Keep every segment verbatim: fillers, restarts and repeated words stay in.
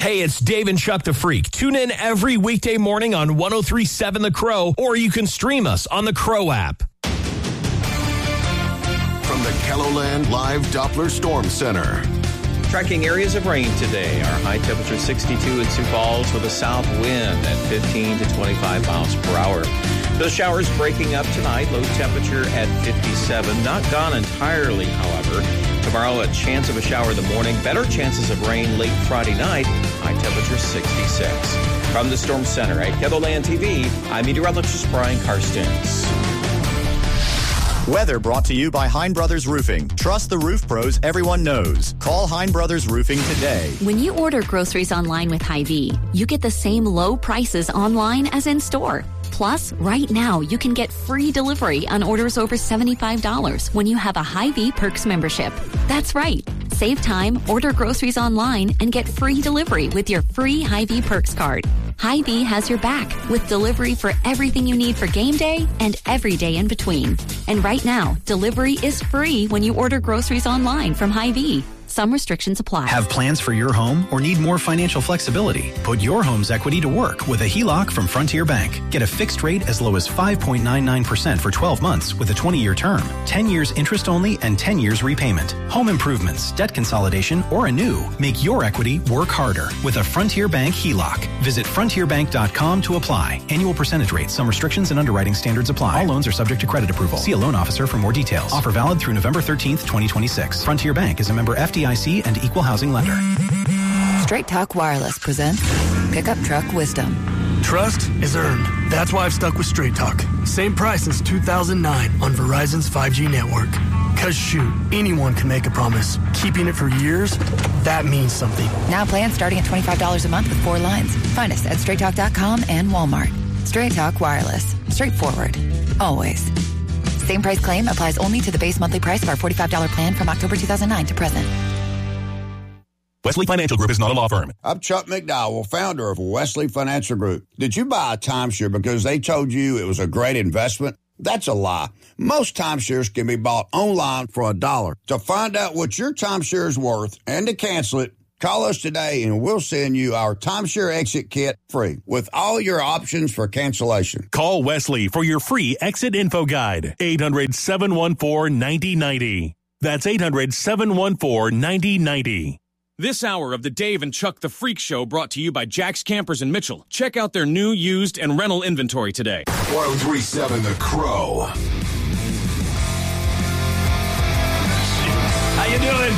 Hey, it's Dave and Chuck the Freak. Tune in every weekday morning on one oh three point seven The Crow, or you can stream us on the Crow app. From the KELOLAND Live Doppler Storm Center. Tracking areas of rain today. Our high temperature sixty-two in Sioux Falls with a south wind at fifteen to twenty-five miles per hour. Those showers breaking up tonight. Low temperature at fifty-seven. Not gone entirely, however. Tomorrow, a chance of a shower in the morning. Better chances of rain late Friday night. High temperature sixty-six. From the Storm Center at KELOLAND T V, I'm meteorologist Brian Karstens. Weather brought to you by Hein Brothers Roofing. Trust the roof pros everyone knows. Call Hein Brothers Roofing today. When you order groceries online with Hy-Vee, you get the same low prices online as in store. Plus, right now, you can get free delivery on orders over seventy-five dollars when you have a Hy-Vee Perks membership. That's right. Save time, order groceries online, and get free delivery with your free Hy-Vee Perks card. Hy-Vee has your back with delivery for everything you need for game day and every day in between. And right now, delivery is free when you order groceries online from Hy-Vee. Some restrictions apply. Have plans for your home or need more financial flexibility? Put your home's equity to work with a H E L O C from Frontier Bank. Get a fixed rate as low as five point nine nine percent for twelve months with a twenty-year term, ten years interest only, and ten years repayment. Home improvements, debt consolidation, or a new. Make your equity work harder with a Frontier Bank H E L O C. Visit frontier bank dot com to apply. Annual percentage rate. Some restrictions and underwriting standards apply. All loans are subject to credit approval. See a loan officer for more details. Offer valid through November thirteenth, twenty twenty-six. Frontier Bank is a member F D I C and equal housing lender. Straight Talk Wireless presents Pickup Truck Wisdom. Trust is earned. That's why I've stuck with Straight Talk. Same price since two thousand nine on Verizon's five G network. Cause shoot, anyone can make a promise. Keeping it for years, that means something. Now plans starting at twenty-five dollars a month with four lines. Find us at straight talk dot com and Walmart. Straight Talk Wireless. Straightforward. Always. Same price claim applies only to the base monthly price of our forty-five dollars plan from October two thousand nine to present. Wesley Financial Group is not a law firm. I'm Chuck McDowell, founder of Wesley Financial Group. Did you buy a timeshare because they told you it was a great investment? That's a lie. Most timeshares can be bought online for a dollar. To find out what your timeshare is worth and to cancel it, call us today and we'll send you our timeshare exit kit free with all your options for cancellation. Call Wesley for your free exit info guide. eight hundred, seven one four, nine oh nine oh. That's eight hundred, seven one four, nine oh nine oh. This hour of the Dave and Chuck the Freak Show brought to you by Jack's Campers in Mitchell. Check out their new, used, and rental inventory today. one oh three point seven The Crow. How you doing?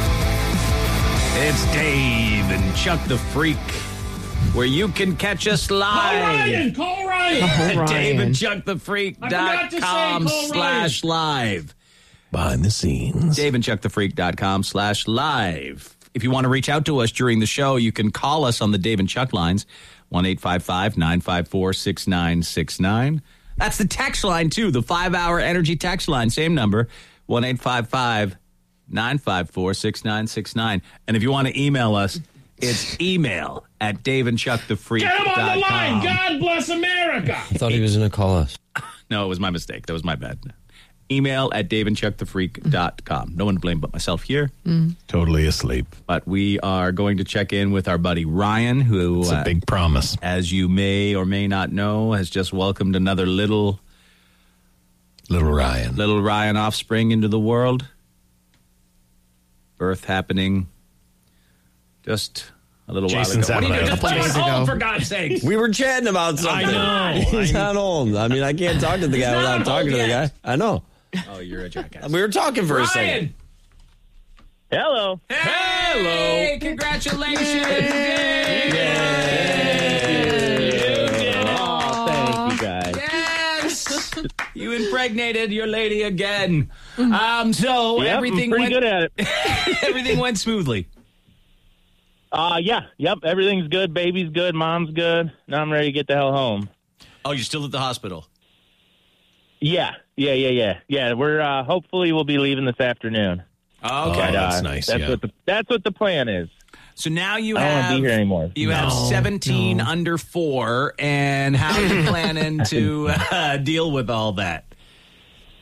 It's Dave and Chuck the Freak, where you can catch us live. Call Ryan! Call Ryan! At Dave and Chuck the Freak dot com slash live. Behind the scenes. Dave and Chuck the Freak dot com slash live. If you want to reach out to us during the show, you can call us on the Dave and Chuck lines, one eight five five, nine five four, six nine six nine. That's the text line, too, the five-hour energy text line, same number, one eight five five, nine five four, six nine six nine. And if you want to email us, it's email at Dave and Chuck the Freak dot com. Get him on the line! God bless America! I thought he was going to call us. No, it was my mistake. That was my bad. Email at Dave and Chuck the Freak dot com. No one to blame but myself here. Mm. Totally asleep. But we are going to check in with our buddy Ryan, who... It's a big uh, promise. As you may or may not know, has just welcomed another little... Little Ryan. Little Ryan offspring into the world. Birth happening just a little Jason's while ago. What are you doing? Just tell us home, for God's sake. We were chatting about something. I know. He's not home. I mean, I can't talk to the guy He's without talking to the yet. guy. I know. Oh, you're a jackass. We were talking for Ryan. a second. Hello. Hello. Hey, congratulations. Yay. Yay. Oh, thank you guys. Yes. You impregnated your lady again. Um, so yep, everything I'm pretty went good at it. everything went smoothly. Uh, yeah, yep, everything's good. Baby's good. Mom's good. Now I'm ready to get the hell home. Oh, you're still at the hospital? Yeah, yeah, yeah, yeah. Yeah, we're, uh, hopefully we'll be leaving this afternoon. Oh, okay. Oh, But, uh, that's nice, That's, yeah. what the, that's what the plan is. So now you I don't have want to be here anymore. you No, have seventeen no. under four, and how are you planning to uh, deal with all that?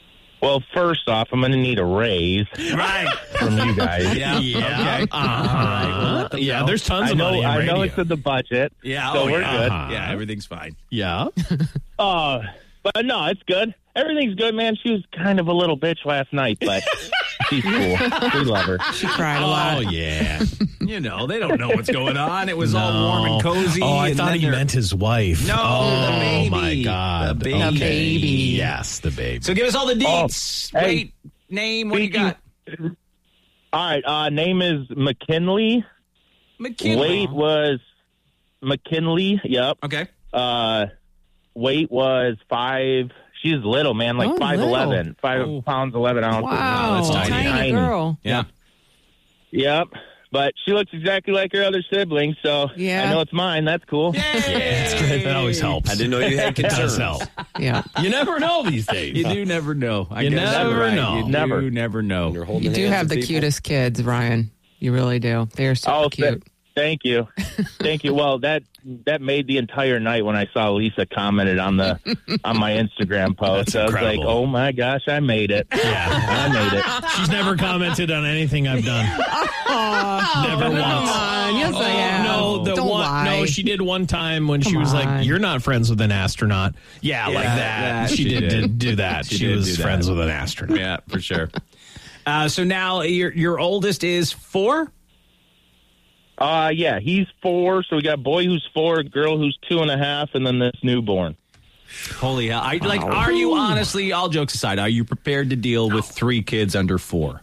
Well, first off, I'm going to need a raise Right. from you guys. Yeah. Yeah. Okay. Uh-huh. All right. We'll let them Yeah, know. there's tons I of know, money in I radio. know it's in the budget. Yeah. So oh, we're yeah. good. Uh-huh. Yeah, everything's fine. Yeah. Uh, but no, it's good. Everything's good, man. She was kind of a little bitch last night, but she's cool. We love her. She cried a Oh, lot. yeah. You know, they don't know what's going on. It was all No. warm and cozy. Oh, I and thought then he they're- meant his wife. No, oh, the baby. my God. The baby. Okay. The baby. Yes, the baby. So give us all the deets. Oh, hey. Wait, name, what do you got? All right. Uh, name is McKinley. McKinley. Weight was McKinley. Yep. Okay. Uh, weight was five. She's little, man, like Oh, five little. eleven, five Oh. pounds eleven ounces. Wow, that's tiny. tiny, Tiny. girl. Yeah. Yep. But she looks exactly like her other siblings, so Yeah. I know it's mine. That's cool. Yeah, it's good. That always helps. I didn't know you had It does concerns. help. Yeah. You never know these days. You do never know. I You guess never you're right. know. You Never. do never know. You're holding You do hands have with the people. cutest kids, Ryan. You really do. They are super Oh, cute. th- thank you, thank you. Well, that that made the entire night when I saw Lisa commented on the on my Instagram post. That's I was incredible. like, "Oh my gosh, I made it! Yeah. I made it!" She's never commented on anything I've done. Never once. Come on. Yes, I am. No, the Don't one. lie. No, she did one time when she Come was on. like, "You're not friends with an astronaut." Yeah, like Yeah, that. that she, she did, did. did do that. She She, did was do that. friends with an astronaut. Yeah, for sure. Uh, so now your your oldest is four? Uh, yeah, he's four. So we got a boy who's four, a girl who's two and a half, and then this newborn. Holy hell. I, like, are you honestly, all jokes aside, are you prepared to deal with three kids under four?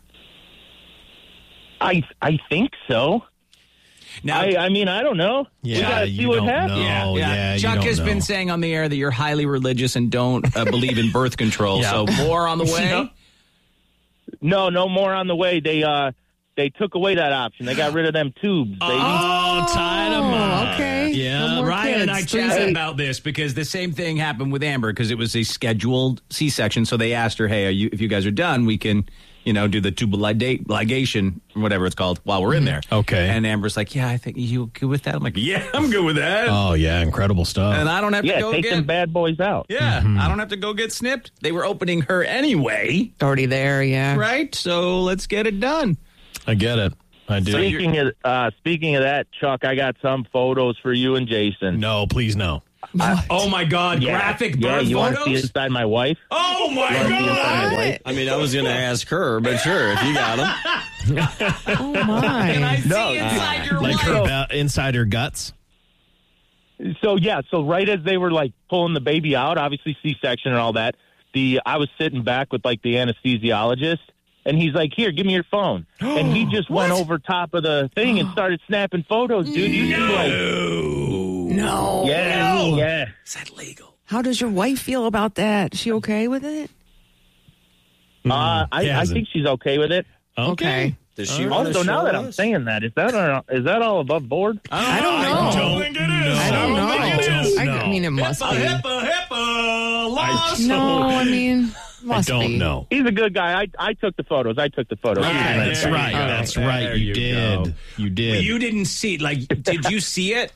I I think so. Now, I I mean, I don't know. Yeah, we gotta see you what don't happens. know. yeah, yeah, you Chuck don't has know. been saying on the air that you're highly religious and don't uh, believe in birth control. Yeah. So more on the way. No. No, no more on the way. They uh they took away that option. They got rid of them tubes, baby. Oh, tied them up. okay. Yeah, No more Ryan and I kids. chatted Three- about this because the same thing happened with Amber because it was a scheduled C-section. So they asked her, "Hey, are you? If you guys are done, we can, you know, do the tubal ligate, ligation, whatever it's called, while we're in there." Okay. And Amber's like, "Yeah, I think you good with that." I'm like, "Yeah, I'm good with that." Oh, yeah, incredible stuff. and I don't have Yeah, to go take get. them bad boys out. yeah, I don't have to go get snipped. They were opening her anyway, Already there, yeah. right? So let's get it done. I get it. I do. Speaking of uh, speaking of that, Chuck, I got some photos for you and Jason. No, please no. Oh my God! Yeah, Graphic yeah, birth you want to see photos. inside my wife? Oh my You wanna see inside my God! wife? I mean, I was going to ask her, but sure, if you got them. Oh, my. Can I see No. inside your Like wife? her be- inside her guts. So yeah, so right as they were like pulling the baby out, obviously C-section and all that, the I was sitting back with like the anesthesiologist, and he's like, "Here, give me your phone," and he just went over top of the thing and started snapping photos, dude. You see, like, No. yeah, No. yeah. Is that legal? How does your wife feel about that? Is she okay with it? Uh, I, I hasn't. think she's okay with it. Okay. Does she want to Also, show now that us? I'm saying that, is that all, is that all above board? I don't know. don't think it is. I don't know. think it is. I, No. I mean, it must be. HIPAA, HIPAA, lost. No, I mean, must I don't be. know. He's a good guy. I I took the photos. I took the photos. Okay, He's a nice That's guy. right. Oh, That's there right. You, you did. go. You did. Well, you didn't see, like, did you see it?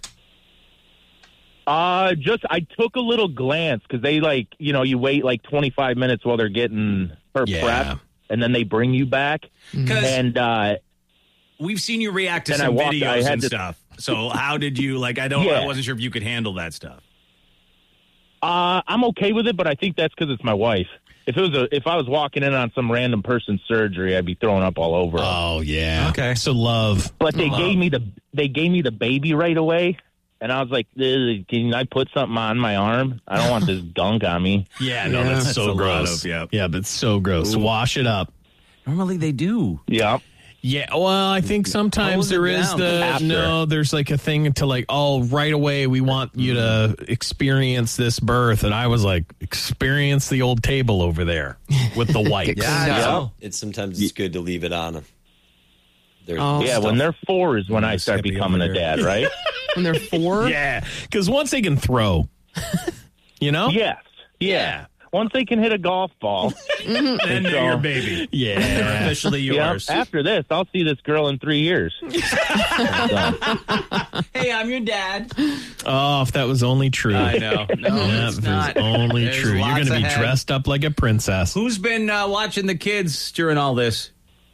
Uh, just I took a little glance because they like you know you wait like twenty-five minutes while they're getting her Yeah. prep, and then they bring you back. Because And uh, we've seen you react to Then I some walked- I videos had and to- stuff. So how did you, like, I don't, Yeah. I wasn't sure if you could handle that stuff. uh, I'm okay with it, but I think that's because it's my wife. If it was a, if I was walking in on some random person's surgery, I'd be throwing up all over. her. Oh yeah. Okay. So love. But they love. gave me the they gave me the baby right away, and I was like, "Ugh, "Can I put something on my arm? I don't want this gunk on me." Yeah. No, Yeah. that's That's a so lot gross. of- yeah. Yeah, but it's so gross. Wash it up. Normally they do. Yeah. Yeah, well, I think sometimes Hose it there is down the after. no. There's like a thing to like, oh, right away we want you to experience this birth, and I was like, experience the old table over there with the wipes. Yeah, Yeah. No. It's sometimes it's good to leave it on them. There's Oh. Yeah, when they're four is when I start Skippy becoming over a there. dad, right? When they're four? Yeah, because once they can throw, you know, Yes. Yeah. Once they can hit a golf ball. Then So- they're your baby. yeah. They're officially Yeah, yours. after this, I'll see this girl in three years. So, Hey, I'm your dad. Oh, if that was only true. I know. No, that it's was not. only There's true. You're lots going to be ahead. dressed up like a princess. Who's been uh, watching the kids during all this?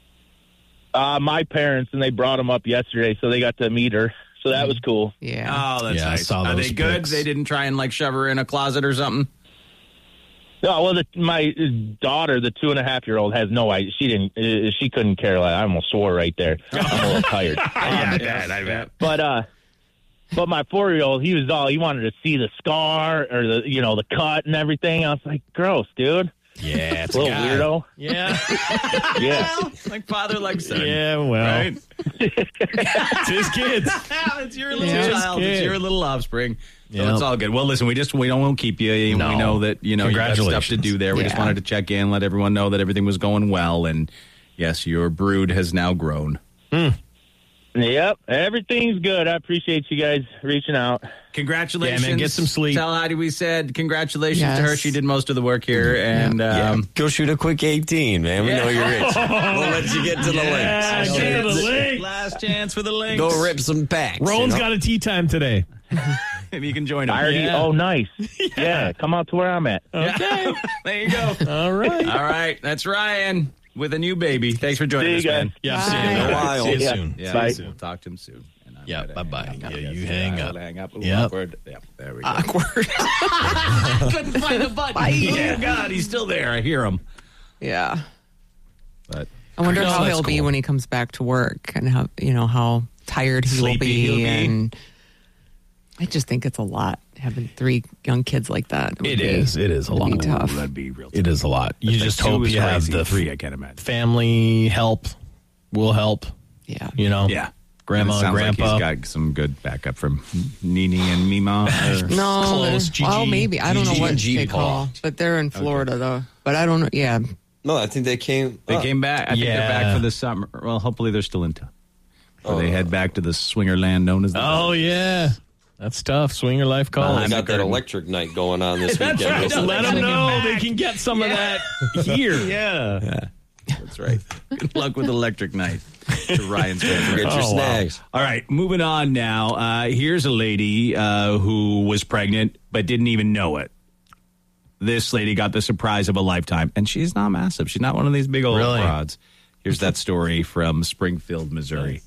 Uh, my parents, and they brought them up yesterday, so they got to meet her. So that was cool. Yeah. Oh, that's Yeah, I nice. saw Are those they good? pics. They didn't try and like shove her in a closet or something? No, well, the, my daughter, the two and a half year old, has no idea. She didn't. Uh, she couldn't care less. I almost swore right there. I'm a little tired. yeah, I bet. I bet. But uh, but my four year old, he was all he wanted to see the scar or the you know the cut and everything. I was like, gross, dude. Yeah, it's Little a guy. weirdo. Yeah. Yeah. Well, like father, like son. Yeah, well. Right? It's his kids. It's your little Yeah. child. It's Kid. your little offspring. So Yep. it's all good. Well, listen, we just we don't want to keep you. No. We know that you know you got stuff to Congratulations. do there. We just Yeah. wanted to check in, let everyone know that everything was going well, and yes, your brood has now grown. Yep, everything's good. I appreciate you guys reaching out. Congratulations. Yeah, man, get some sleep. Tell Heidi we said congratulations Yes. to her. She did most of the work here, and Yeah, um, go shoot a quick eighteen, man. We know you're rich. We'll let you get to the Yeah, links. get to the link. last chance for the links. Go rip some packs. you Rowan's know? got a tea time today. Maybe you can join him. I already. Yeah. Oh, nice. Yeah. come out to where I'm at. Okay. There you go. All right. All right, that's Ryan with a new baby. Thanks for joining See us, you guys. man. Yeah, Bye. see you, In a man. while. See you Yeah. soon. Yeah, Bye. we'll we'll talk to him soon. And I'm Yeah, gonna bye-bye. hang up. Yeah, Yes, you hang I'll up. hang up. A little Yep. awkward. Yeah, there we go. Awkward. Couldn't find the button. Oh, God, he's still there. I hear him. Yeah. But I wonder No, how that's he'll be cool. when he comes back to work and how, you know, how tired he will Sleepy be. he'll be. And I just think it's a lot having three young kids like that. would It be- is. It is a would lot. be tough. that'd be real. It is a lot. You Like just two hope is you have crazy. the three. I can't imagine. family help will help. Yeah. You know? Yeah. Grandma It and sounds grandpa. Like he's got some good backup from Nini and Mima. or- No, Close, they're- well, Gigi. maybe. I don't know Gigi what and they G-Paw. call, but they're in Florida, though. But I don't know. Yeah. No, I think they came. They up. came back. I think they're Yeah. back for the summer. Well, hopefully they're still in town. Or they head back to the swinger land known as the Oh, yeah. That's tough. Swinger life Oh, calls. they got that curtain. electric night going on this That's weekend. right. Listen, Let them know they can get some of that here. Yeah. Yeah. That's right. Good luck with Electric Night. To Ryan's favorite. Get your Oh, wow. snags. All right, moving on now. Uh, here's a lady uh, who was pregnant but didn't even know it. This lady got the surprise of a lifetime, and she's not massive. She's not one of these big old Really? frauds. Here's that story from Springfield, Missouri.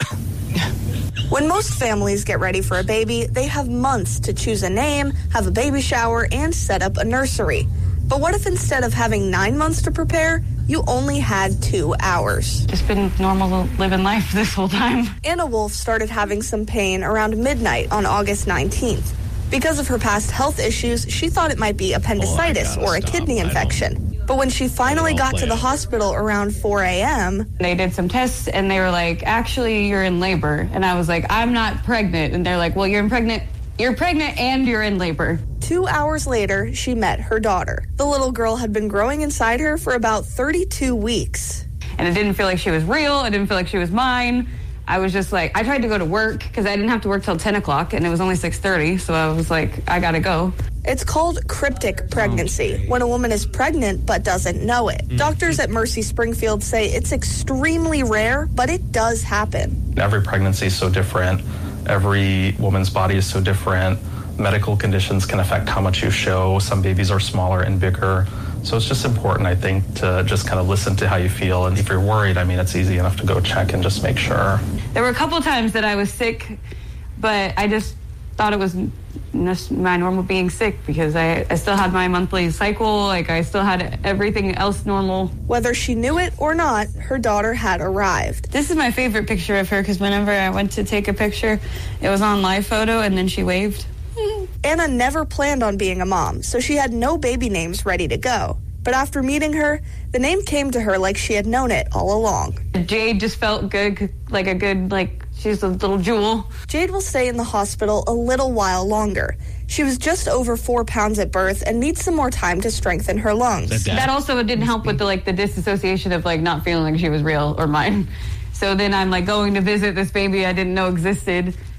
When most families get ready for a baby, they have months to choose a name, have a baby shower, and set up a nursery. But what if instead of having nine months to prepare, you only had two hours? It's been normal living life this whole time. Anna Wolf started having some pain around midnight on August nineteenth. Because of her past health issues, she thought it might be appendicitis gotta or a stop. kidney I don't- infection. But when she finally don't got play to the it. hospital around four a.m., They did some tests and they were like, actually, you're in labor. And I was like, I'm not pregnant. And they're like, well, you're pregnant. You're pregnant and you're in labor. two hours later, she met her daughter. The little girl had been growing inside her for about thirty-two weeks. And it didn't feel like she was real. I didn't feel like she was mine. I was just like, I tried to go to work because I didn't have to work till ten o'clock and it was only six thirty. So I was like, I got to go. It's called cryptic pregnancy, when a woman is pregnant but doesn't know it. Doctors at Mercy Springfield say it's extremely rare, but it does happen. Every pregnancy is so different. Every woman's body is so different. Medical conditions can affect how much you show. Some babies are smaller and bigger. So it's just important, I think, to just kind of listen to how you feel. And if you're worried, I mean, it's easy enough to go check and just make sure. There were a couple times that I was sick, but I just thought it was just my normal being sick because I, I still had my monthly cycle. Like, I still had everything else normal. Whether she knew it or not, her daughter had arrived. This is my favorite picture of her because whenever I went to take a picture, it was on live photo and then she waved. Anna never planned on being a mom, so she had no baby names ready to go. But after meeting her, the name came to her like she had known it all along. Jade just felt good, like a good, like, she's a little jewel. Jade will stay in the hospital a little while longer. She was just over four pounds at birth and needs some more time to strengthen her lungs. That also didn't help with the, like, the disassociation of, like, not feeling like she was real or mine. So then I'm, like, going to visit this baby I didn't know existed.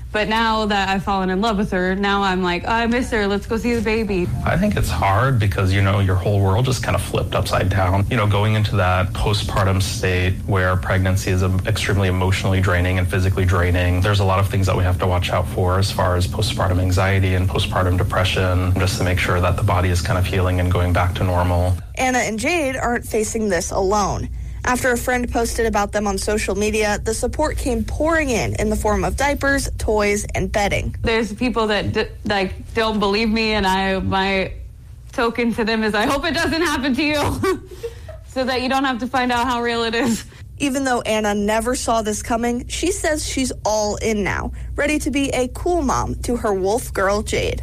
But now that I've fallen in love with her, now I'm like, oh, I miss her. Let's go see the baby. I think it's hard because, you know, your whole world just kind of flipped upside down. You know, going into that postpartum state where pregnancy is extremely emotionally draining and physically draining, there's a lot of things that we have to watch out for as far as postpartum anxiety and postpartum depression, just to make sure that the body is kind of healing and going back to normal. Anna and Jade aren't facing this alone. After a friend posted about them on social media, the support came pouring in in the form of diapers, toys, and bedding. There's people that d- like don't believe me, and I my token to them is I hope it doesn't happen to you, so that you don't have to find out how real it is. Even though Anna never saw this coming, she says she's all in now, ready to be a cool mom to her wolf girl, Jade.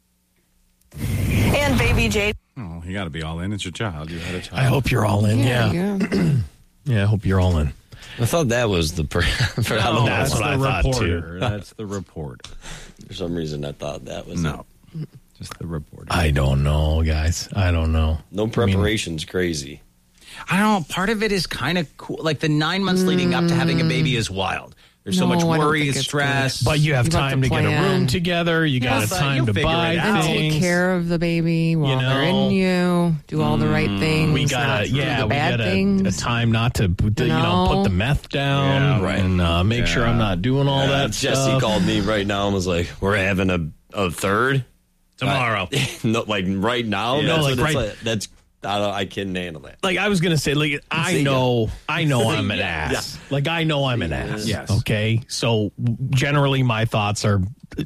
And baby Jade. Oh, you got to be all in. It's your child. You had a child. I hope you're all in. Yeah. Yeah. Yeah, yeah I hope you're all in. I thought that was the. Per- for no, I don't know. that's what the I thought, reporter. too. That's the reporter. For some reason, I thought that was no, it. just the reporter. I don't know, guys. I don't know. No preparation's I mean, crazy. I don't know. Part of it is kind of cool. Like the nine months mm. leading up to having a baby is wild. There's no, so much worry and stress. But you have you time to, to get a room together. You yeah, got time to buy and things. take care of the baby while you know? they're in you. Do all the right things. We got a yeah. The we bad got a, things. a time not to, to you know put the meth down yeah, right. and uh, make yeah. sure I'm not doing all yeah, that. Jesse stuff. called me right now and was like, "We're having a a third tomorrow." no, like right now. Yeah, that's like right. Like. That's. I, don't, I can't handle that. Like I was gonna say, like I know, I know I'm an ass. Yeah. Like I know I'm an ass. Yes. Okay. So generally, my thoughts are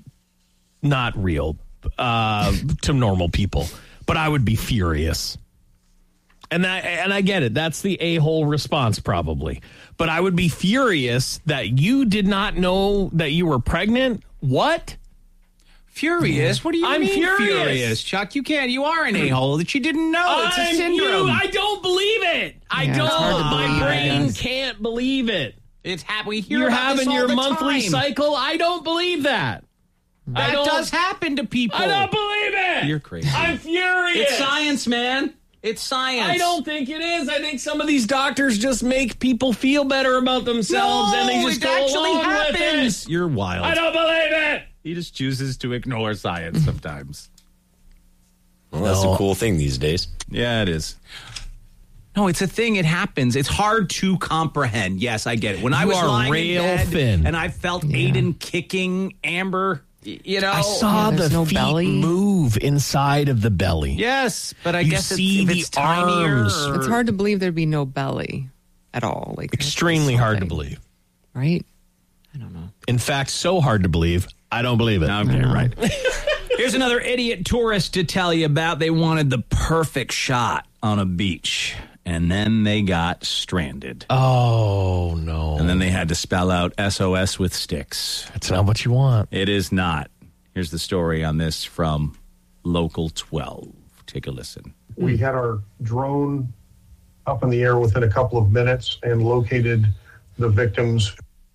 not real uh, to normal people, but I would be furious. And that, and I get it. That's the a-hole response, probably. But I would be furious that you did not know that you were pregnant. What? Furious? What do you I'm mean furious. furious, Chuck? You can't. You are an a-hole that you didn't know. It's a I'm syndrome. You. I don't believe it. I Yeah, it's hard to don't. My believe brain it. can't believe it. It's ha- we hear You're about having this all your the monthly time. cycle. I don't believe that. I That don't, does happen to people. I don't believe it. You're crazy. I'm furious. It's science, man. It's science. I don't think it is. I think some of these doctors just make people feel better about themselves, No, and they just it go actually along happens. with it. You're wild. I don't believe it. He just chooses to ignore science sometimes. Well, that's No. a cool thing these days. Yeah, it is. No, it's a thing. It happens. It's hard to comprehend. Yes, I get it. When I You was are lying rail in bed thin. and I felt Aiden kicking Amber, y- you know. I saw Yeah, the there's no feet belly. move inside of the belly. Yes, but I You guess see it's, if the it's tinier. arms. or- It's hard to believe there'd be no belly at all. Like Extremely hard to something, believe. right? I don't know. In fact, so hard to believe, I don't believe it. Okay, right. Here's another idiot tourist to tell you about. They wanted the perfect shot on a beach, and then they got stranded. Oh, no. And then they had to spell out S O S with sticks. That's not what you want. It is not. Here's the story on this from Local twelve. Take a listen. We had our drone up in the air within a couple of minutes and located the victims.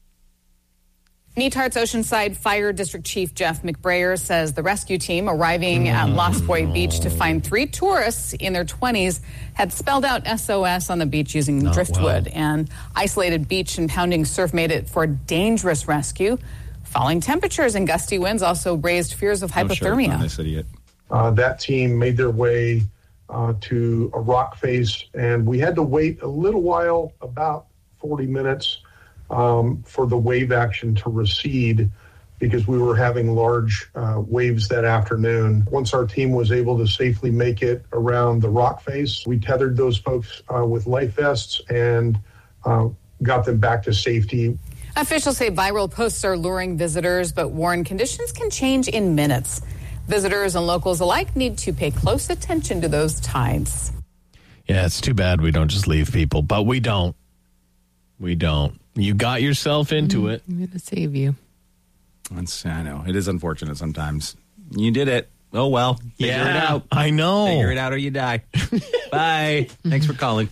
Netart's Oceanside Fire District Chief Jeff McBrayer says the rescue team arriving at Lost Boy Beach to find three tourists in their twenties had spelled out S O S on the beach using Not driftwood. well. And isolated beach and pounding surf made it for a dangerous rescue. Falling temperatures and gusty winds also raised fears of hypothermia. Oh, this idiot. Uh, that team made their way uh, to a rock face, and we had to wait a little while, about forty minutes, um, for the wave action to recede because we were having large uh, waves that afternoon. Once our team was able to safely make it around the rock face, we tethered those folks uh, with life vests and uh, got them back to safety. Officials say viral posts are luring visitors, but warn conditions can change in minutes. Visitors and locals alike need to pay close attention to those tides. Yeah, it's too bad we don't just leave people, but we don't. We don't. You got yourself into it. I'm going to save you. That's, I know. It is unfortunate sometimes. You did it. Oh, well. Figure Yeah, it out. I know. Figure it out or you die. Bye. Thanks for calling.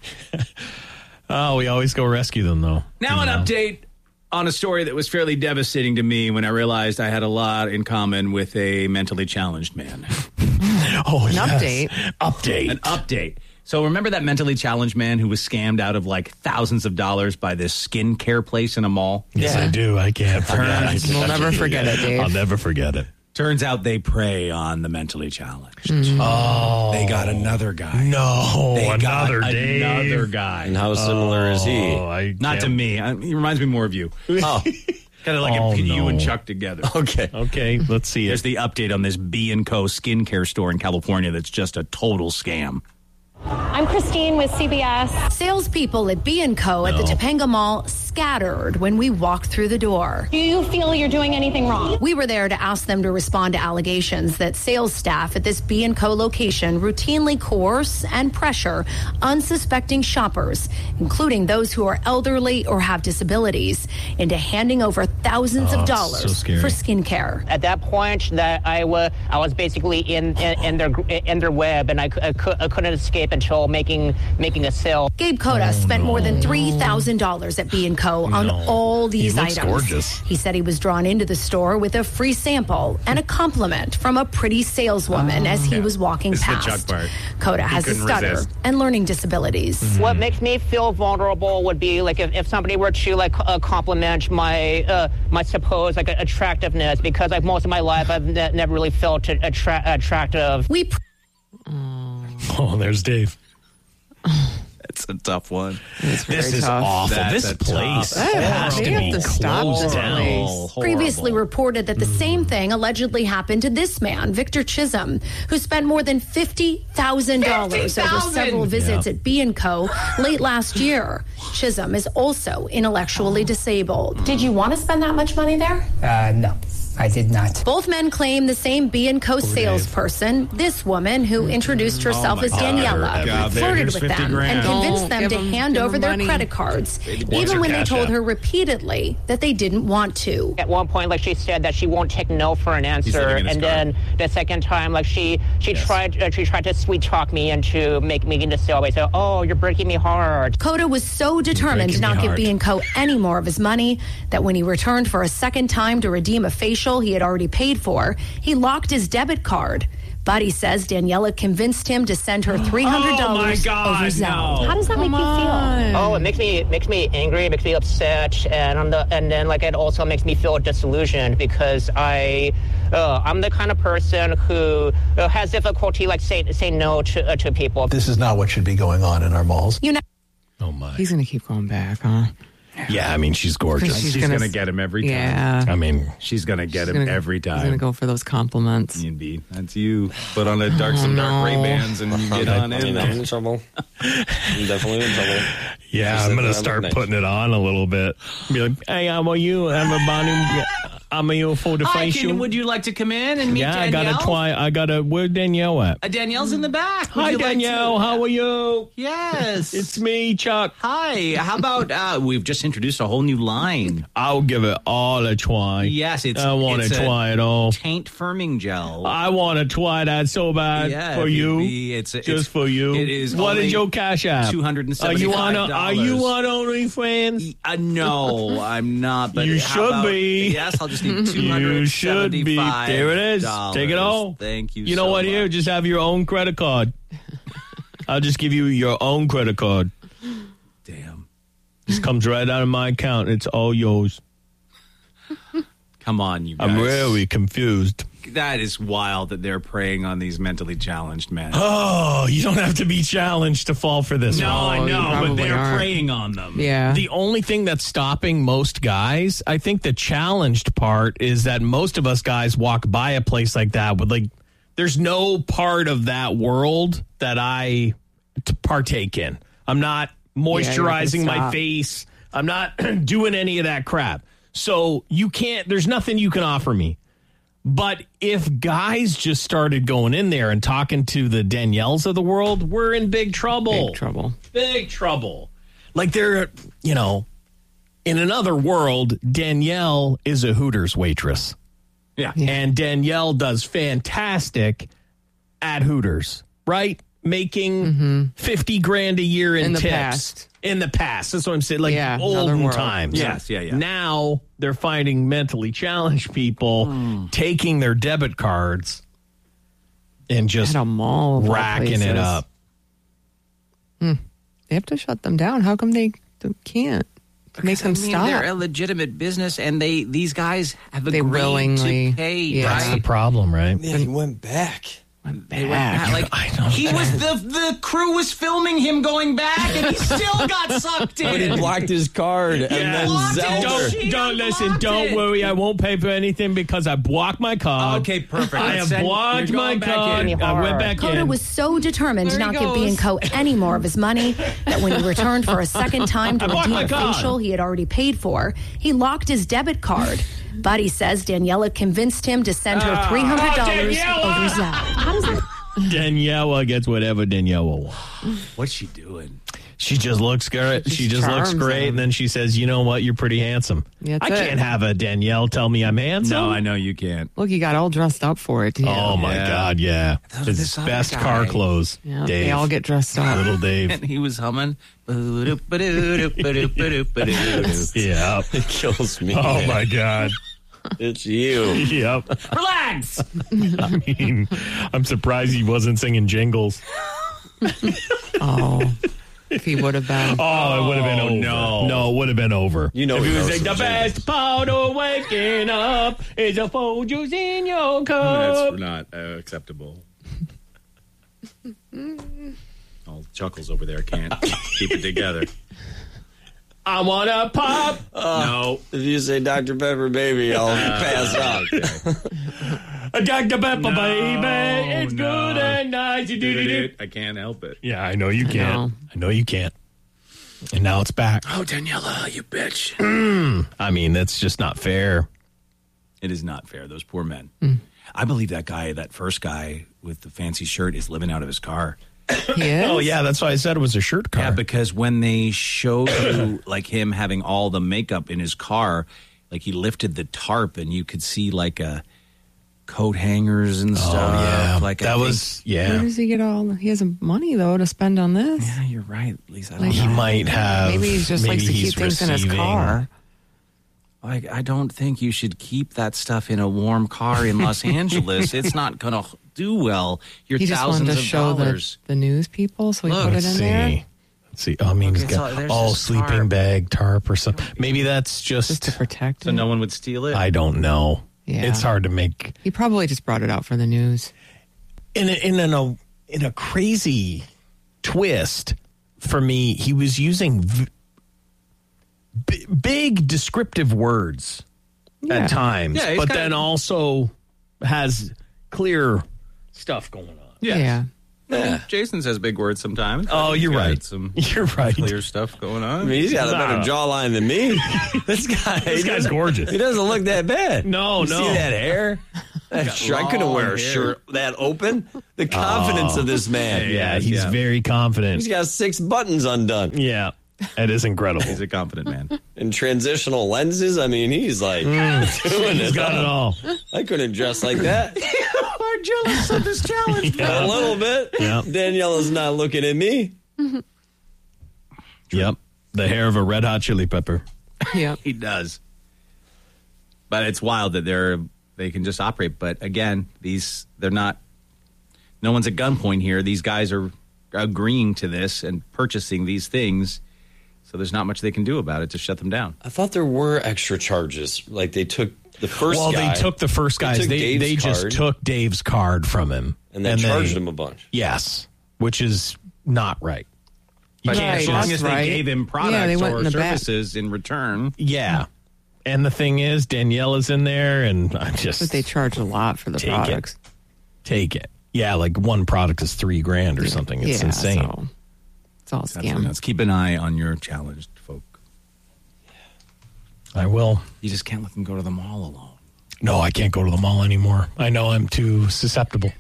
Oh, we always go rescue them, though. Now an update on a story that was fairly devastating to me when I realized I had a lot in common with a mentally challenged man. Oh, An yes. update. Update. An update. So remember that mentally challenged man who was scammed out of like thousands of dollars by this skincare place in a mall? Yes, I do. I can't forget. I We'll can't never forget it, Dave. I'll never forget it. Turns out they prey on the mentally challenged. Mm. Oh. They got another guy. No, They another got Dave. another guy. And how similar is he? Oh, I Not to can't- me. I, he reminds me more of you. Oh, Kind of like Oh, a, you no. and Chuck together. okay. Okay, let's see Here's it. the update on this B and Co skincare store in California that's just a total scam. I'm Christine with C B S. Salespeople at B and Co at the No. Topanga Mall scattered when we walked through the door. Do you feel you're doing anything wrong? We were there to ask them to respond to allegations that sales staff at this B and Co location routinely coerce and pressure unsuspecting shoppers, including those who are elderly or have disabilities, into handing over thousands Oh, of so dollars scary. for skincare. At that point, that I was I was basically in in, in their in their web, and I, cou- I, cou- I couldn't escape until making making a sale. Gabe Coda spent more than three thousand dollars at B and Co on No. all these He looks items. gorgeous. He said he was drawn into the store with a free sample and a compliment from a pretty saleswoman as he was walking This is the past. Chuck part. Coda He has a couldn't stutter resist. and learning disabilities. What makes me feel vulnerable would be like if, if somebody were to like uh, compliment my uh, my supposed like attractiveness, because like most of my life I've ne- never really felt attra- attractive. We. Pr- Oh, there's Dave. It's a tough one. It's very This is tough. awful. That's This a place tough- has They to have be to stop closed this down. place. Previously reported that the same thing allegedly happened to this man, Victor Chisholm, who spent more than fifty thousand dollars over several visits Yeah. at B and Co late last year. Chisholm is also intellectually disabled. Did you want to spend that much money there? Uh, no, I did not. Both men claim the same B and Co salesperson, this woman who introduced herself my as God. Daniela, God, there- flirted here's with fifty them grand. and convinced Don't them give to them- hand give over them their money. credit cards, wants even her when they cash told app. her repeatedly that they didn't want to. At one point, like she said that she won't take no for an answer, living in his and car. then the second time, like she she Yes. tried uh, she tried to sweet talk me into make me into sale by saying, "Oh, you're breaking me hard." Coda was so determined to breaking me not give hard. B and Co any more of his money that when he returned for a second time to redeem a facial he had already paid for, he locked his debit card. Buddy says Daniela convinced him to send her three hundred dollars Oh, my God, over Zelle. no. How does that Come make you feel? on. Oh, it makes me it makes me angry. It makes me upset, and on the and then like it also makes me feel disillusioned because I uh, I'm the kind of person who uh, has difficulty like say say no to uh, to people. This is not what should be going on in our malls. You know, Oh, my. He's going to keep going back, huh? Yeah, I mean, she's gorgeous. She's She's, gonna going to s- get him every time. Yeah. I mean, She's going to get He's him gonna- every time. He's going to go for those compliments. Indeed. That's you. Put on a dark, some Oh, dark no. Ray Bans and you get on I in mean, I'm there. in trouble. I'm definitely in trouble. yeah, She I'm said going that to I start look nice. putting it on a little bit. Be like, hey, how are you? I'm a Bonnie. I'm you for the Hi, facial. Ken, would you like to come in and meet yeah, I Danielle? got to try. I got to. Where Danielle at? Uh, Danielle's in the back. Would Hi, you like Danielle. to- How are you? Yes. It's me, Chuck. Hi. How about uh, we've just introduced a whole new line. I'll give it all a try. Yes, it's I want it's to a try it all. Taint firming gel. I want to try that so bad Yeah, for if you. you'd be- it's- just it's- for you. it is What only is your cash app? two hundred Are you seventy-five on? dollars. A, are you on OnlyFans? Uh, no, I'm not. But You how should about- be. Yes, I'll just need two You hundred should be. seventy-five. There it is. Take it all. Thank you. You know so what? much. Here, just have your own credit card. I'll just give you your own credit card. Damn. This comes right out of my account. It's all yours. Come on, you guys. I'm really confused. That is wild that they're preying on these mentally challenged men. Oh, you don't have to be challenged to fall for this. No, one. I know, but probably they're aren't. preying on them. Yeah. The only thing that's stopping most guys, I think the challenged part is that most of us guys walk by a place like that with like, there's no part of that world that I to partake in. I'm not moisturizing my stop. face. I'm not doing any of that crap. So you can't, there's nothing you can offer me. But if guys just started going in there and talking to the Danielles of the world, we're in big trouble. Big trouble. Big trouble. Like they're, you know, in another world, Danielle is a Hooters waitress. Yeah. And Danielle does fantastic at Hooters, right? Making fifty grand a year in, In the tips. past. In the past. That's what I'm saying. Like Yeah, another olden world. times. Yes, yeah, yeah. Now they're finding mentally challenged people taking their debit cards and just At a mall. of all racking it places. up. Hmm. They have to shut them down. How come they can't make them I mean, stop? They're a legitimate business, and they these guys have They agreed willingly- to pay. yeah. That's Right? the problem, right? Yeah, he went back. They went back. Like, I don't he was the the crew was filming him going back, and he still got sucked in. But he blocked his card and then blocked it. Zelda. Don't- Don't, don't listen. blocked Don't it. worry. I won't pay for anything because I blocked my card. Okay, perfect. I Let's have send- blocked you're my going back card. in. I went back Coda in. was so determined to There not he give B and goes. Co any more of his money that when he returned for a second time to I blocked redeem my a card. facial he had already paid for, he locked his debit card. Buddy says Daniela convinced him to send her three hundred dollars Oh, Daniela! over Zelle. How does that? Daniela gets whatever Daniela wants. What's she doing? She just looks great. She just looks charms great, him. and then she says, "You know what? You're pretty handsome." That's I it. can't have a Danielle tell me I'm handsome. No, I know you can't. Look, he got all dressed up for it, too. Oh my Yeah. God, yeah. Those- His this other best guy. car clothes. Yeah, Dave. they all get dressed up. Little Dave. And he was humming. yeah. Yeah. It kills me. Oh man. my God. It's you. Yep. Relax. I mean, I'm surprised he wasn't singing jingles. Oh, if he would have been. Oh, it would have been Oh, over. no. No, it would have been over. You know if he he was knows like, the some jingles. best part of waking up is a Folgers in your cup. That's not uh, acceptable. All Chuckles over there can't keep it together. I want to pop. No. If you say Doctor Pepper, baby, I'll pass out. A Doctor Pepper, No, baby. It's no. good and nice. You do, do, do. I can't help it. Yeah, I know you I can't. know. I know you can't. And now it's back. Oh, Daniela, you bitch. I mean, that's just not fair. It is not fair. Those poor men. I believe that guy, that first guy with the fancy shirt, is living out of his car. He is? Oh, yeah, that's why I said it was a shirt car. Yeah, because when they showed you like him having all the makeup in his car, like he lifted the tarp and you could see like a coat hangers and stuff. Oh, yeah. Like I that think- was, Where yeah. does he get all? He has money though to spend on this. Yeah, you're right, Lisa. I don't Like, He know. might have. Maybe he just likes to he's keep things in his receiving- car. Like, I don't think you should keep that stuff in a warm car in Los Angeles. It's not going to do well. Your He just wanted thousands to of show the, dollars. the news people, so he Look, put it Let's in see. there. Let's see. Oh, I mean, Look, he's it's got all- there's all this sleeping tarp. bag, tarp, or something. Maybe that's just. Just to protect So it. no one would steal it? I don't know. Yeah. It's hard to make. He probably just brought it out for the news. In a, in a in a crazy twist for me, he was using v- b- big descriptive words Yeah. at times, Yeah, he's but kinda- then also has clear stuff going on. Yeah. Yeah. Jason says big words sometimes. Oh, He's you're got right. Some You're right. clear stuff going on. I mean, he's got a better Nah. jawline than me. This guy, This he guy's doesn't- gorgeous. He doesn't look that bad. No, You no. See that hair? That shirt, I couldn't long wear a hair. shirt that open. The confidence of this man. Yeah, he's yeah. very confident. He's got six buttons undone Yeah, it is incredible. He's a confident man. and transitional lenses. I mean, he's like doing Mm. He's it. got it all. I couldn't dress like that. Are jealous of this challenge. A little bit. Yeah. Daniela's not looking at me. Yep, the hair of a red hot chili pepper. Yeah. He does. But it's wild that they're they can just operate. But again, these they're not. No one's at gunpoint here. These guys are agreeing to this and purchasing these things. So there's not much they can do about it to shut them down. I thought there were extra charges. Like they took the first well, guy. they took the first guys. took They Dave's they just card. took Dave's card from him and they charged him a bunch. Yes, which is not right. You But can't as Right, long just- as that's they right. gave him Yeah, products they went or in the back. services in return. yeah. And the thing is, Daniela's in there, and I just But they charge a lot for the Take it. products. take it. Yeah, like one product is three grand or something. It's yeah, insane. So it's all That's scam. nuts. Keep an eye on your challenged folk. I will. You just can't let them go to the mall alone. No, I can't go to the mall anymore. I know I'm too susceptible.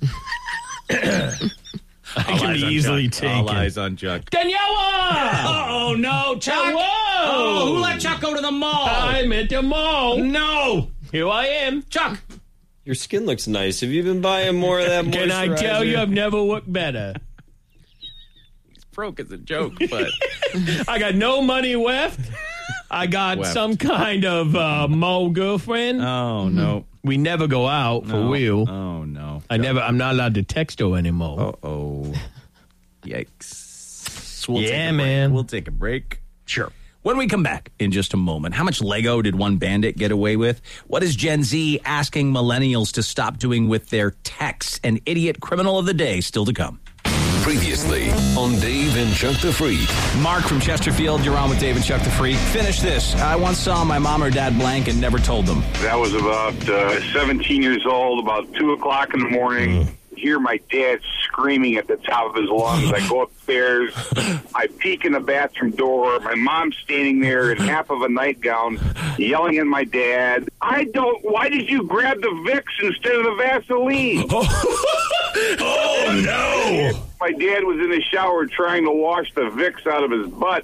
I can be easily All taken. eyes on Chuck. Daniela! Oh no, Chuck! Whoa! Oh, who let Chuck go to the mall? I'm at the mall. No, here I am, Chuck. Your skin looks nice. Have you been buying more of that moisturizer? Can I tell you, I've never looked better. Broke as a joke, but I got no money left. I got Left. some kind of uh, mole girlfriend. oh no, We never go out for no. real. Oh no. I never. I'm not allowed to text her anymore. Uh oh. Yikes. So we'll Yeah, take a break. man. We'll take a break. Sure. When we come back in just a moment, how much Lego did one bandit get away with? What is Gen Z asking millennials to stop doing with their techs? An idiot criminal of the day still to come. Previously on Dave and Chuck the Freak. Mark from Chesterfield, you're on with Dave and Chuck the Freak. Finish this. I once saw my mom or dad blank and never told them. That was about uh, seventeen years old, about two o'clock in the morning. Mm. Hear my dad screaming at the top of his lungs. I go upstairs. I peek in the bathroom door. My mom's standing there in half of a nightgown, yelling at my dad. I don't. Why did you grab the Vicks instead of the Vaseline? Oh, no. My dad was in the shower trying to wash the Vicks out of his butt.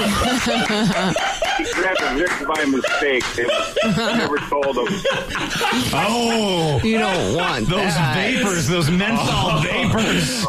He grabbed the Vicks by mistake. I never told him. Oh. You don't want those that. vapors, those menthol Oh. vapors.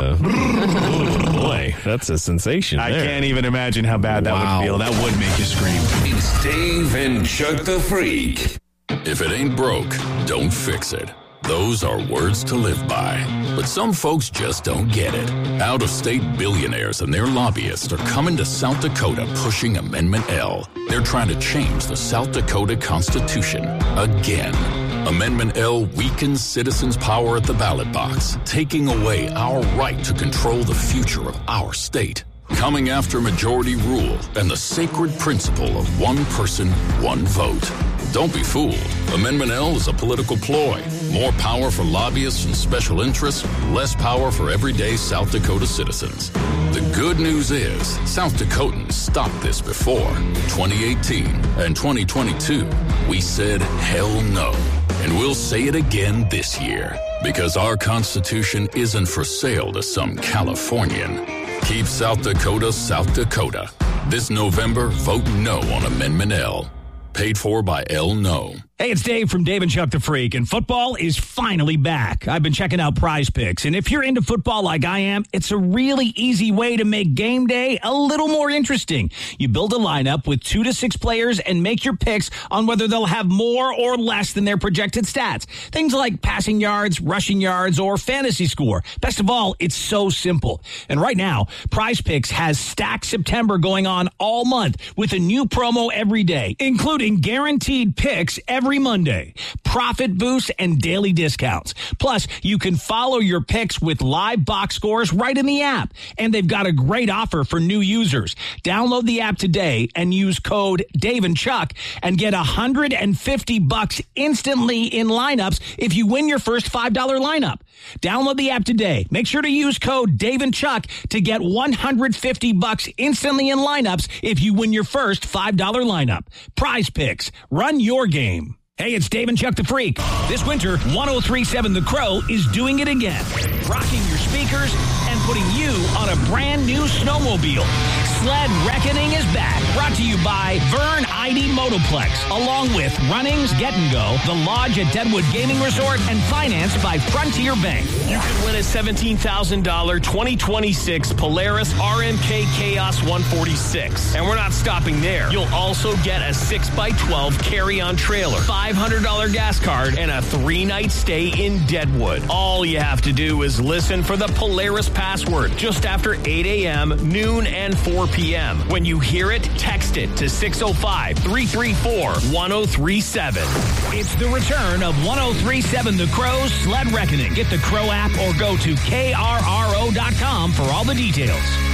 Oh, boy, that's a sensation. I there. can't even imagine how bad that Wow. would feel. That would make you scream. It's Dave and Chuck the Freak. If it ain't broke, don't fix it. Those are words to live by. But some folks just don't get it. Out-of-state billionaires and their lobbyists are coming to South Dakota pushing Amendment L. They're trying to change the South Dakota Constitution again. Amendment L weakens citizens' power at the ballot box, taking away our right to control the future of our state. Coming after majority rule and the sacred principle of one person, one vote. Don't be fooled. Amendment L is a political ploy. More power for lobbyists and special interests, less power for everyday South Dakota citizens. The good news is, South Dakotans stopped this before. twenty eighteen and twenty twenty-two, we said hell no. And we'll say it again this year. Because our Constitution isn't for sale to some Californian. Keep South Dakota, South Dakota. This November, vote no on Amendment L. Paid for by L No. Hey, it's Dave from Dave and Chuck the Freak, and football is finally back. I've been checking out Prize Picks, and if you're into football like I am, it's a really easy way to make game day a little more interesting. You build a lineup with two to six players and make your picks on whether they'll have more or less than their projected stats. Things like passing yards, rushing yards, or fantasy score. Best of all, it's so simple. And right now, Prize Picks has Stack September going on all month with a new promo every day, including guaranteed picks every Every Monday, profit boosts and daily discounts. Plus, you can follow your picks with live box scores right in the app. And they've got a great offer for new users. Download the app today and use code Dave and Chuck and get one hundred fifty bucks instantly in lineups if you win your first five dollar lineup. Download the app today. Make sure to use code Dave and Chuck to get one hundred fifty bucks instantly in lineups if you win your first five dollar lineup. Prize Picks. Run your game. Hey, it's Dave and Chuck the Freak. This winter, one oh three point seven The Crow is doing it again. Rocking your speakers and putting you on a brand new snowmobile. Sled Reckoning is back. Brought to you by Vern I D Motoplex, along with Runnings Get and Go, The Lodge at Deadwood Gaming Resort, and financed by Frontier Bank. You can win a seventeen thousand dollars twenty twenty-six Polaris R M K Chaos one forty-six. And we're not stopping there. You'll also get a six by twelve carry-on trailer, five hundred dollars gas card, and a three-night stay in Deadwood. All you have to do is listen for the Polaris password just after eight a.m., noon, and four p.m. When you hear it, text it to six oh five, three three four, one oh three seven. It's the return of one oh three point seven The Crow's Sled Reckoning. Get the Crow app or go to K R R O dot com for all the details.